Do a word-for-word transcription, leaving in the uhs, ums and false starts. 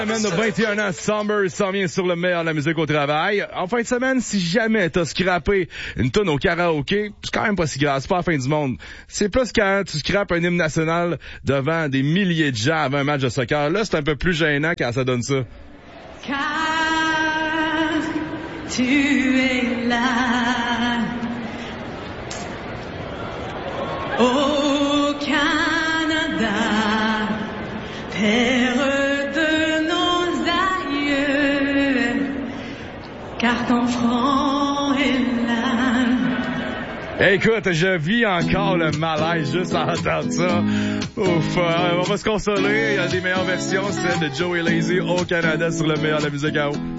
Semaine de vingt et un ans, Summer s'en vient sur le meilleur de la musique au travail. En fin de semaine, si jamais t'as scrappé une tonne au karaoké, c'est quand même pas si grave, c'est pas la fin du monde. C'est plus quand tu scrapes un hymne national devant des milliers de gens avant un match de soccer. Là, c'est un peu plus gênant quand ça donne ça. Car tu es là au Canada, terre de nos aïeux, car ton front est là. Écoute, je vis encore le malaise juste à entendre ça. Ouf, euh, on va se consoler. Il y a des meilleures versions, celle de Joey Lazy au Canada sur le meilleur de la musique à eau.